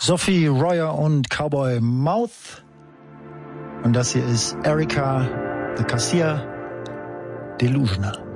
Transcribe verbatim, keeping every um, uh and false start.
Sophie Royer und Cowboy Mouth. Und das hier ist Erika, The Cassia, Delusional.